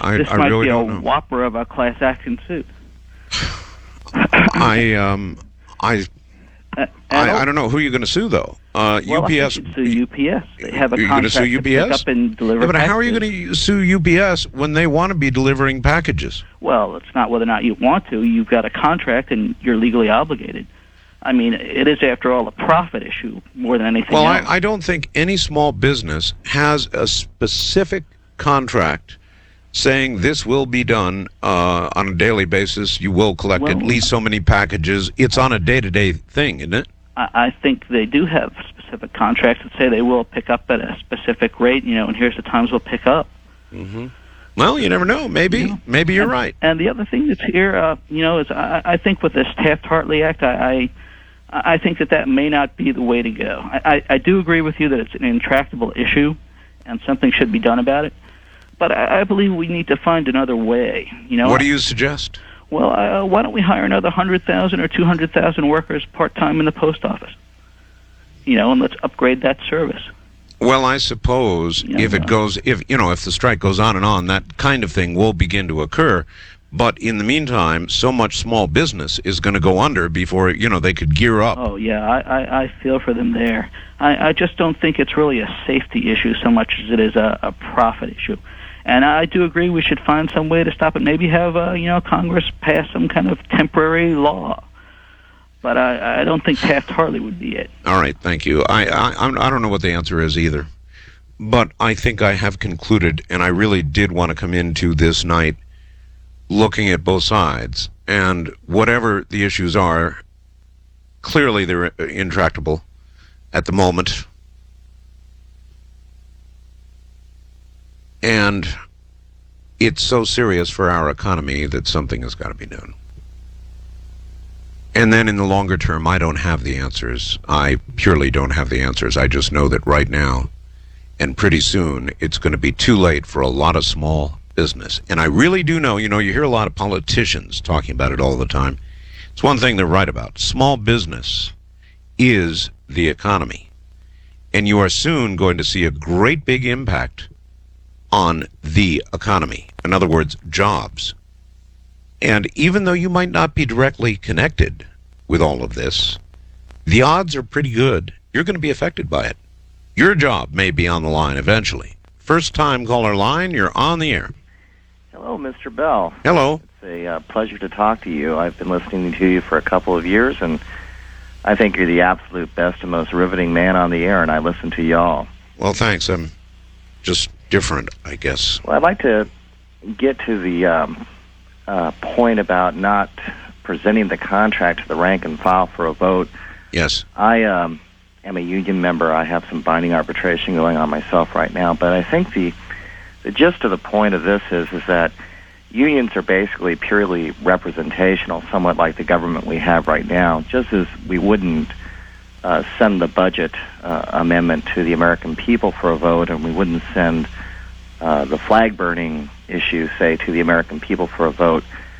This I might really be a don't know. whopper of a class action suit. I don't know. Who are you going to sue, though? Well, UPS. I think you'd sue UPS. They have a You're going to contract sue to pick UPS? up and deliver Yeah, but how are you packages. going to sue UPS when they want to be delivering packages? Well, it's not whether or not you want to. You've got a contract, and you're legally obligated. I mean, it is, after all, a profit issue more than anything Well, else. I don't think any small business has a specific contract saying this will be done on a daily basis. You will collect at least so many packages. It's on a day-to-day thing, isn't it? I think they do have specific contracts that say they will pick up at a specific rate, and here's the times we'll pick up. Mm-hmm. Well, you never know. Maybe you're right. And the other thing that's here, is I think with this Taft-Hartley Act, I think that may not be the way to go. I do agree with you that it's an intractable issue, and something should be done about it. But I believe we need to find another way. What do you suggest? Well, why don't we hire another 100,000 or 200,000 workers part-time in the post office? And let's upgrade that service. Well, I suppose if the strike goes on and on, that kind of thing will begin to occur. But in the meantime, so much small business is going to go under before, they could gear up. Oh, yeah, I feel for them there. I just don't think it's really a safety issue so much as it is a profit issue. And I do agree we should find some way to stop it. Maybe have, Congress pass some kind of temporary law. But I don't think Taft-Hartley would be it. All right, thank you. I don't know what the answer is either. But I think I have concluded, and I really did want to come into this night looking at both sides. And whatever the issues are, clearly they're intractable at the moment. And it's so serious for our economy that something has got to be done. And then in the longer term, I don't have the answers. I purely don't have the answers. I just know that right now, and pretty soon, it's going to be too late for a lot of small business. And I really do know, you hear a lot of politicians talking about it all the time. It's one thing they're right about. Small business is the economy. And you are soon going to see a great big impact on the economy. In other words, jobs. And even though you might not be directly connected with all of this, the odds are pretty good you're going to be affected by it. Your job may be on the line eventually. First time caller line, you're on the air. Hello, Mr. Bell. Hello. It's a pleasure to talk to you. I've been listening to you for a couple of years, and I think you're the absolute best and most riveting man on the air, and I listen to y'all. Well, thanks. I'm just different, I guess. Well, I'd like to get to the point about not presenting the contract to the rank and file for a vote. Yes. I am a union member. I have some binding arbitration going on myself right now, but I think the gist of the point of this is that unions are basically purely representational, somewhat like the government we have right now, just as we wouldn't send the budget amendment to the American people for a vote, and we wouldn't send the flag burning issue, say, to the American people for a vote.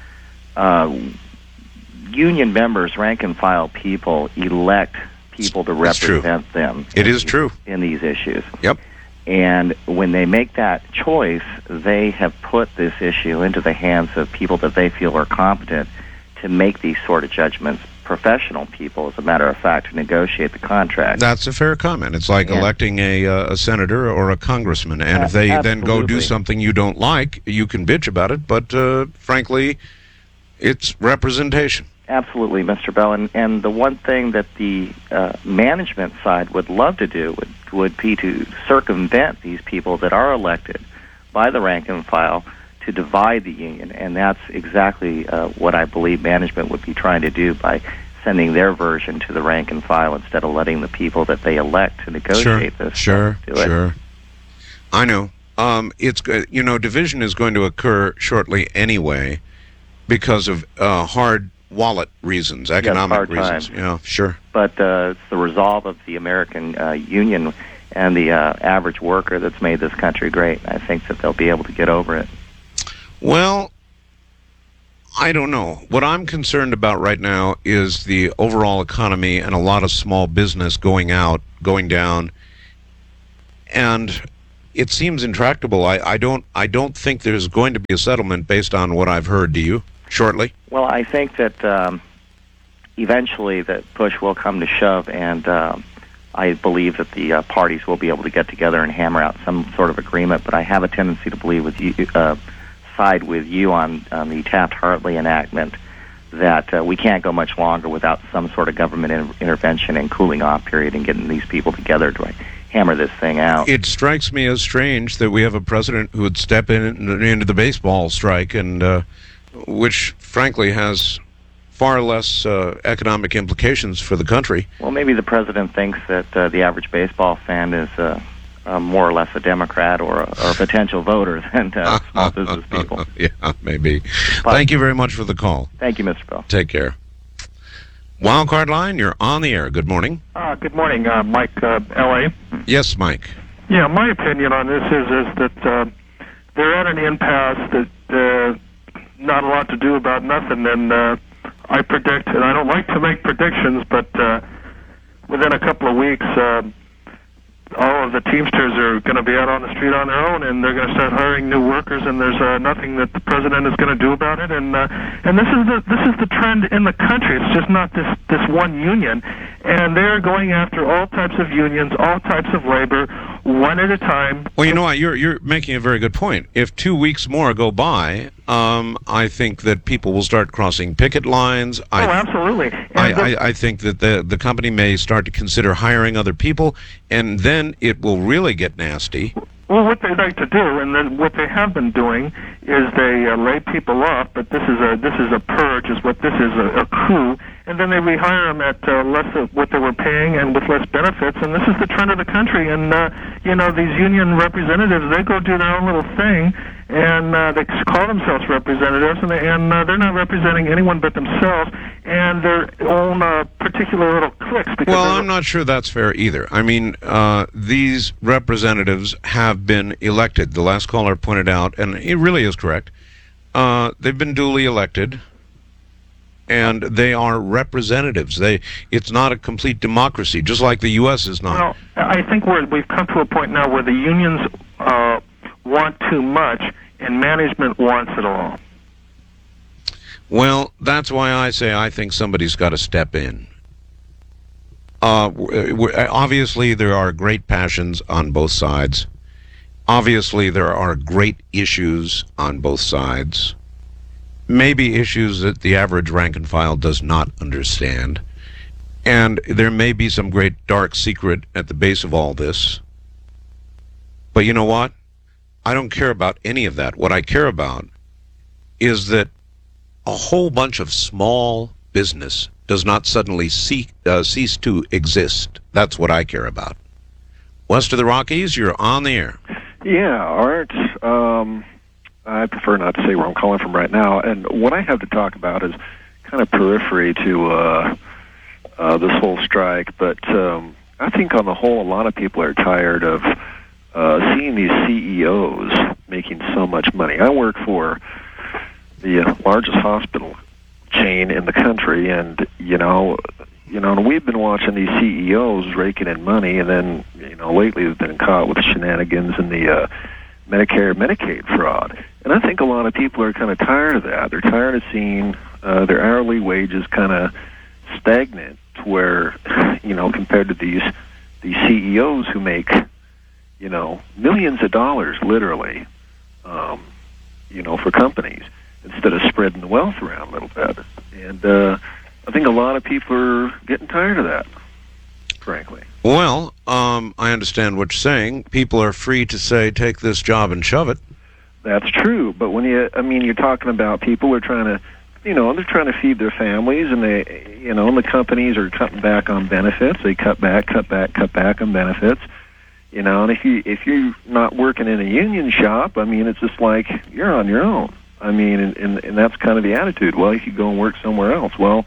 Union members, rank and file people, elect people to represent them. It is true. In these issues. Yep. And when they make that choice, they have put this issue into the hands of people that they feel are competent to make these sort of judgments, professional people, as a matter of fact, to negotiate the contract. That's a fair comment. It's like electing a senator or a congressman, and if they then go do something you don't like, you can bitch about it, but frankly, it's representation. Absolutely, Mr. Bell. And the one thing that the management side would love to do would be to circumvent these people that are elected by the rank and file to divide the union. And that's exactly what I believe management would be trying to do by sending their version to the rank and file instead of letting the people that they elect to negotiate this do it. Sure. I know. It's division is going to occur shortly anyway because of hard wallet reasons, economic reasons. Yeah, sure. But it's the resolve of the American union and the average worker that's made this country great. I think that they'll be able to get over it. Well, I don't know. What I'm concerned about right now is the overall economy and a lot of small business going down. And, it seems intractable. I don't think there's going to be a settlement based on what I've heard. Do you? Shortly? Well, I think that eventually that push will come to shove, and I believe that the parties will be able to get together and hammer out some sort of agreement. But I have a tendency to believe with you, side with you on the Taft-Hartley enactment, that we can't go much longer without some sort of government intervention and cooling off period and getting these people together to hammer this thing out. It strikes me as strange that we have a president who would step into the baseball strike, and which, frankly, has far less economic implications for the country. Well, maybe the president thinks that the average baseball fan is more or less a Democrat or a potential voter than small business people. Yeah, maybe. But thank you very much for the call. Thank you, Mr. Bell. Take care. Wildcard Line, you're on the air. Good morning. Good morning, Mike, L.A. Yes, Mike. Yeah, my opinion on this is that they're at an impasse that not a lot to do about nothing, and I predict, and I don't like to make predictions, but within a couple of weeks, all of the Teamsters are going to be out on the street on their own, and they're going to start hiring new workers, and there's nothing that the president is going to do about it. And this is the trend in the country. It's just not this one union, and they're going after all types of unions, all types of labor, one at a time. Well, you know what? You're making a very good point. If 2 weeks more go by, I think that people will start crossing picket lines. Absolutely. I think that the company may start to consider hiring other people, and then it will really get nasty. Well, what they like to do, and then what they have been doing, is they lay people off. But this is a purge, is what this is, a coup. And then they rehire them at less of what they were paying and with less benefits. And this is the trend of the country. And these union representatives, they go do their own little thing, and they call themselves representatives, and they're not representing anyone but themselves and their own particular little cliques. Well, I'm not sure that's fair either. I mean, these representatives have been elected. The last caller pointed out, and it really is correct, they've been duly elected, and they are representatives. It's not a complete democracy, just like the U.S. is not. Well, I think we've come to a point now where the unions want too much, and management wants it all. Well, that's why I say I think somebody's got to step in. Obviously, there are great passions on both sides. Obviously, there are great issues on both sides. Maybe issues that the average rank and file does not understand. And there may be some great dark secret at the base of all this. But you know what? I don't care about any of that. What I care about is that a whole bunch of small business does not suddenly cease to exist. That's what I care about. West of the Rockies, you're on the air. Yeah, Art. I prefer not to say where I'm calling from right now. And what I have to talk about is kind of periphery to this whole strike. But I think on the whole, a lot of people are tired of seeing these CEOs making so much money. I work for the largest hospital chain in the country, and we've been watching these CEOs raking in money, and then lately they've been caught with shenanigans in the Medicare, Medicaid fraud. And I think a lot of people are kind of tired of that. They're tired of seeing their hourly wages kind of stagnant, to where compared to these CEOs who make millions of dollars, literally, for companies, instead of spreading the wealth around a little bit. And I think a lot of people are getting tired of that, frankly. Well, I understand what you're saying. People are free to say, take this job and shove it. That's true. But when you're talking about people who are trying to, they're trying to feed their families, and they, and the companies are cutting back on benefits. They cut back on benefits. And if you're not working in a union shop, it's just like you're on your own. And that's kind of the attitude. Well, you could go and work somewhere else. Well,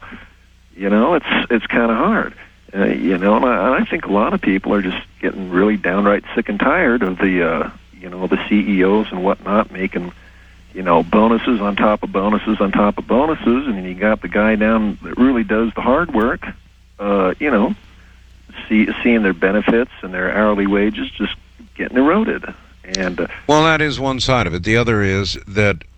it's kind of hard. And I think a lot of people are just getting really downright sick and tired of the CEOs and whatnot making, bonuses on top of bonuses on top of bonuses, and you got the guy down that really does the hard work, seeing their benefits and their hourly wages just getting eroded. And well, that is one side of it. The other is that